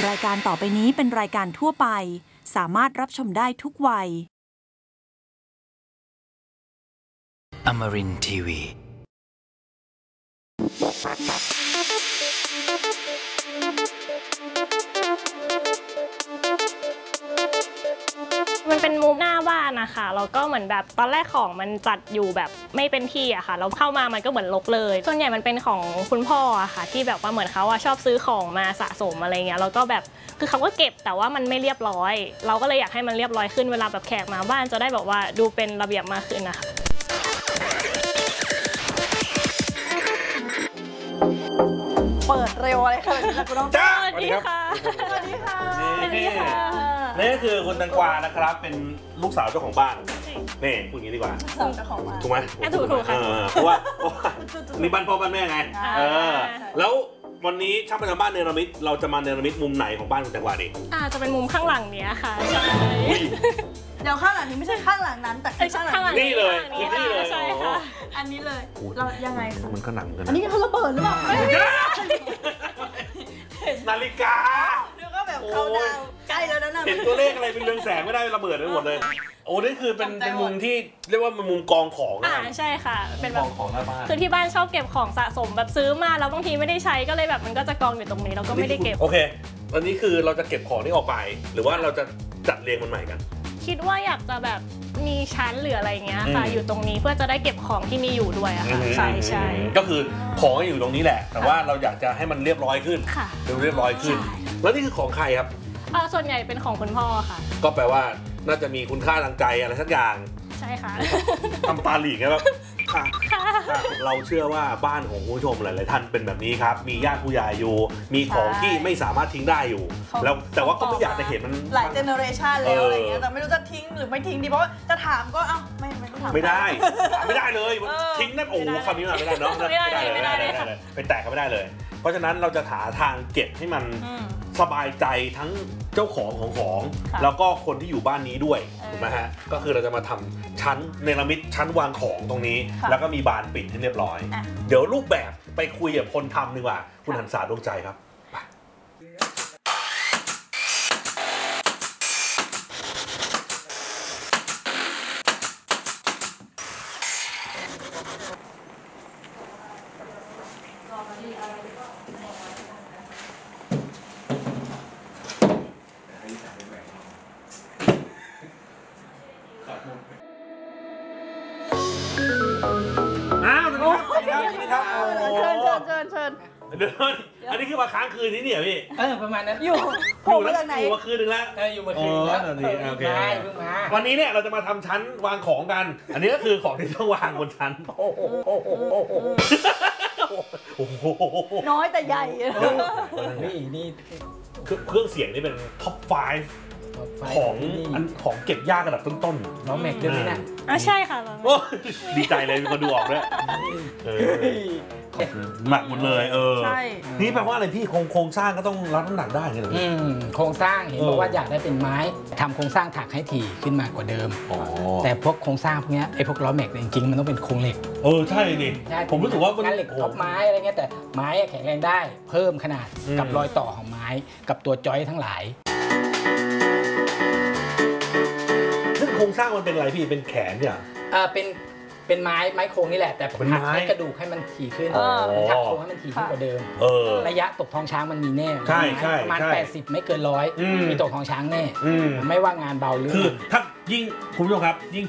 รายการต่อไปนี้เป็นรายการทั่วไปสามารถรับชมได้ทุกวัย Amarin Tiwi มันเป็นมุมหน้าบ้านนะคะแล้วก็เหมือนแบบตอนแรกของมันจัดอยู่แบบไม่เป็นที่อะค่ะเราเข้ามามันก็เหมือนรกเลยส่วนใหญ่มันเป็นของคุณพ่ออะค่ะที่แบบว่าเหมือนเขาชอบซื้อของมาสะสมอะไรเงี้ยแล้วก็แบบคือเขาก็เก็บแต่ว่ามันไม่เรียบร้อยเราก็เลยอยากให้มันเรียบร้อยขึ้นเวลาแบบแขกมาบ้านจะได้แบบว่าดูเป็นระเบียบมากขึ้นนะคะเปิดเร็วอะไรขนาดนี้นะคุณน้องจ้าสวัสดีค่ะสวัสดีค่ะนี่นี่ก็คือคุณแตงกวานะครับเป็นลูกสาวเจ้าของบ้านนี่พูดอย่างนี้ดีกว่าส่งเจ้าของมาถูกไหมถูกค่ะเพราะว่านี่บ้านพ่อบ้านแม่ไงแล้ววันนี้ช่างประจำบ้านเนรมิตเราจะมาเนรมิตมุมไหนของบ้านคุณแตงกวาดีจะเป็นมุมข้างหลังเนี้ยค่ะใช่เดี๋ยวข้างหลังนี้ไม่ใช่ข้างหลังนั้นแต่คือข้างหลังนี่เลยนี่เลยใช่ค่ะอันนี้เลยเรายังไงคะมันก็หนังกันอันนี้ก็ระเบิดหรือเปล่าไม่นาฬิกาดูก็แบบเขาดาวใกล้แล้วนะเห็นตัวเลขอะไรเป็นเรืองแสงไม่ได้ระเบิดไปหมดเลยโอ้นี่คือเป็นมุมที่เรียกว่าเป็นมุมกองของนะใช่ค่ะเป็นแบบของหน้าบ้านคือที่บ้านชอบเก็บของสะสมแบบซื้อมาแล้วบางทีไม่ได้ใช้ก็เลยแบบมันก็จะกองอยู่ตรงนี้แล้วก็ไม่ได้เก็บโอเคตอนนี้คือเราจะเก็บของนี้ออกไป หรือว่าเราจะจัดเรียงมันใหม่กันคิดว่าอยากจะแบบมีชั้นหรืออะไรเงี้ยค่ะอยู่ตรงนี้เพื่อจะได้เก็บของที่มีอยู่ด้วยอะค่ะใช่ก็คือของอยู่ตรงนี้แหละ แต่ว่าเราอยากจะให้มันเรียบร้อยขึ้นค่ะเรียบร้อยขึ้น แล้วนี่คือของใครครับส่วนใหญ่เป็นของคุณพ่อค่ะก็แปลว่าน่าจะมีคุณค่าทางใจอะไรสักอย่างใช่ค่ะทำตาหลีกไงแบบเราเชื่อว่าบ้านของคุณผู้ชมหลายๆท่านเป็นแบบนี้ครับมีญาติผู้ใหญ่อยู่มีของที่ไม่สามารถทิ้งได้อยู่แล้วแต่ว่าก็ไม่อยากจะเห็นมันหลายเจเนอเรชันแล้วอะไรเงี้ยแต่ไม่รู้จะทิ้งหรือไม่ทิ้งดีเพราะว่าจะถามก็เอ้าไม่ต้องถามไม่ได้เลยทิ้งนั่นโอ้โหคำนี้ไม่ได้เนาะไม่ได้เลยไปแตะกันไม่ได้เลย เพราะฉะนั้นเราจะหาทางเก็บให้มันสบายใจทั้งเจ้าของของแล้วก็คนที่อยู่บ้านนี้ด้วยถูกไหมฮะก็คือเราจะมาทำชั้นเนรมิตชั้นวางของตรงนี้แล้วก็มีบานปิดให้เรียบร้อยเดี๋ยวรูปแบบไปคุยกับคนทำดีกว่าคุณหันษาดวงใจครับเชิญเดี๋ยวอันนี้คือมาค้างคืนนี้เนี่ยพี่ประมาณนั้นอยู่โผล่มาจากไหนอยู่มาคืนนึงแล้วอยู่มาคืนแล้วโอเคเพิ่งมาวันนี้เนี่ยเราจะมาทำชั้นวางของกัน อันนี้ก็คือของที่ต้องวางบนชั้นโอ้โหน้อยแต่ใหญ่นี่เครื่องเสียงนี่เป็นท็อป 5ของเก็บยากระดับต้นๆน้องแม็กด้วยไหมเนี่ยใช่ค่ะโอ้ดีใจเลยมีคนดูออกด้วยหนักหมดเลยใช่นี่แปลว่าอะไรพี่โครงสร้างก็ต้องรับน้ำหนักได้ไงเหรอโครงสร้างเห็นบอกว่าอยากได้เป็นไม้ทำโครงสร้างถักให้ถี่ขึ้นมากว่าเดิมแต่พวกโครงสร้างพวกนี้ไอ้พวกล้อแม็กจริงๆมันต้องเป็นโครงเหล็กใช่ดิผมรู้สึกว่ามันเหล็กท็อปไม้อะไรเงี้ยแต่ไม้แข็งแรงได้เพิ่มขนาดกับรอยต่อของไม้กับตัวจอยทั้งหลายซึ่งโครงสร้างมันเป็นอะไรพี่เป็นแขนเนี่ยเป็นไม้โครงนี่แหละแต่ถักให้กระดูกให้มันถี่ขึ้นถักโครงให้มันถี่ขึ้นกว่าเดิมระยะตกท้องช้างมันมีแน่ประมาณ80ไม่เกิน100มีตกท้องช้างแน่ไม่ว่างานเบาหรือคือถ้ายิ่งคุณผู้ชมครับยิ่ง